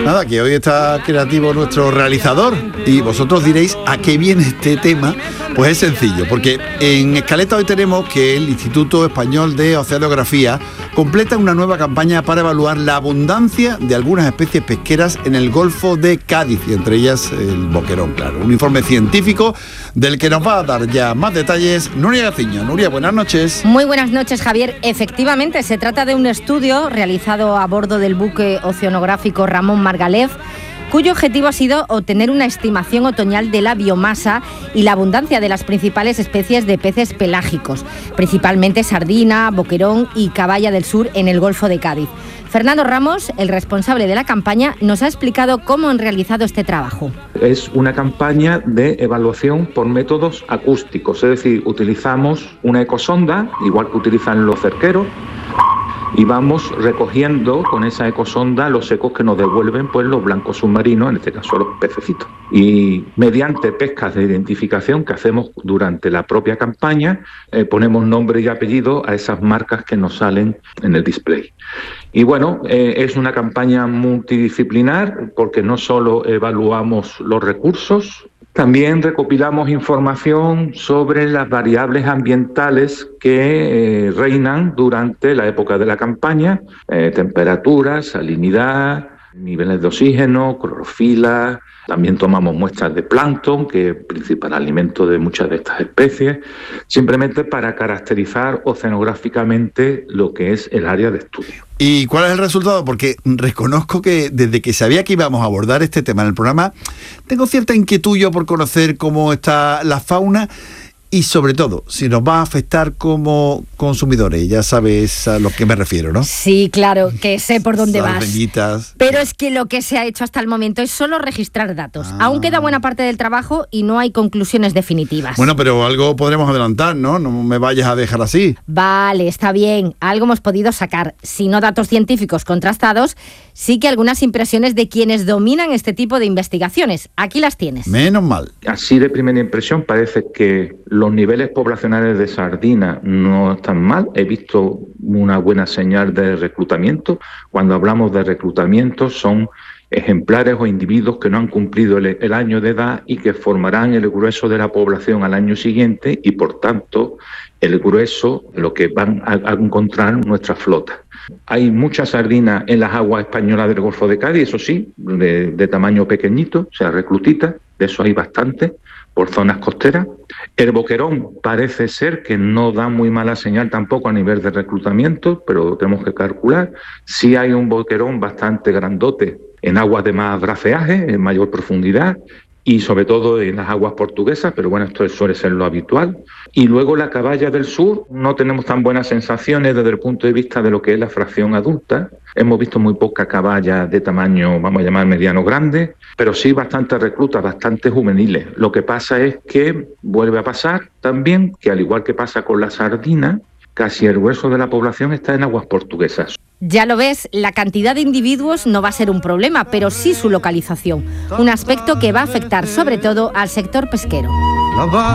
Nada, que hoy está creativo nuestro realizador y vosotros diréis a qué viene este tema. Pues es sencillo, porque en Escaleta hoy tenemos que el Instituto Español de Oceanografía completa una nueva campaña para evaluar la abundancia de algunas especies pesqueras en el Golfo de Cádiz, y entre ellas el boquerón, claro. Un informe científico del que nos va a dar ya más detalles Nuria Gaciño. Nuria, buenas noches. Muy buenas noches, Javier. Efectivamente, se trata de un estudio realizado a bordo del buque oceanográfico Ramón Margalef, cuyo objetivo ha sido obtener una estimación otoñal de la biomasa y la abundancia de las principales especies de peces pelágicos, principalmente sardina, boquerón y caballa del sur en el Golfo de Cádiz. Fernando Ramos, el responsable de la campaña, nos ha explicado cómo han realizado este trabajo. Es una campaña de evaluación por métodos acústicos, es decir, utilizamos una ecosonda, igual que utilizan los cerqueros, y vamos recogiendo con esa ecosonda los ecos que nos devuelven pues los blancos submarinos, en este caso los pececitos. Y mediante pescas de identificación que hacemos durante la propia campaña, ponemos nombre y apellido a esas marcas que nos salen en el display. Y bueno, es una campaña multidisciplinar porque no solo evaluamos los recursos, también recopilamos información sobre las variables ambientales que reinan durante la época de la campaña, temperatura, salinidad, niveles de oxígeno, clorofila. También tomamos muestras de plancton, que es el principal alimento de muchas de estas especies, simplemente para caracterizar oceanográficamente lo que es el área de estudio. ¿Y cuál es el resultado? Porque reconozco que desde que sabía que íbamos a abordar este tema en el programa, tengo cierta inquietud yo por conocer cómo está la fauna y sobre todo si nos va a afectar como consumidores. Ya sabes a lo que me refiero, ¿no? Sí, claro, que sé por dónde vas. Sardiñitas. Pero es que lo que se ha hecho hasta el momento es solo registrar datos. Aún queda buena parte del trabajo y no hay conclusiones definitivas. Bueno, pero algo podremos adelantar, ¿no? No me vayas a dejar así. Vale, está bien. Algo hemos podido sacar. Si no datos científicos contrastados, sí que algunas impresiones de quienes dominan este tipo de investigaciones. Aquí las tienes. Menos mal. Así de primera impresión parece que los niveles poblacionales de sardina no están mal. He visto una buena señal de reclutamiento. Cuando hablamos de reclutamiento son ejemplares o individuos que no han cumplido el año de edad y que formarán el grueso de la población al año siguiente y, por tanto, el grueso de lo que van a encontrar nuestra flota. Hay mucha sardina en las aguas españolas del Golfo de Cádiz, eso sí, de tamaño pequeñito, o sea, reclutita, de eso hay bastante, por zonas costeras. El boquerón parece ser que no da muy mala señal tampoco a nivel de reclutamiento, pero tenemos que calcular. Sí hay un boquerón bastante grandote en aguas de más braceaje, en mayor profundidad, y sobre todo en las aguas portuguesas, pero bueno, esto suele ser lo habitual. Y luego la caballa del sur, no tenemos tan buenas sensaciones desde el punto de vista de lo que es la fracción adulta. Hemos visto muy poca caballa de tamaño, vamos a llamar mediano grande, pero sí bastante reclutas, bastante juveniles. Lo que pasa es que vuelve a pasar también que, al igual que pasa con la sardina, casi el grueso de la población está en aguas portuguesas. Ya lo ves, la cantidad de individuos no va a ser un problema, pero sí su localización, un aspecto que va a afectar sobre todo al sector pesquero.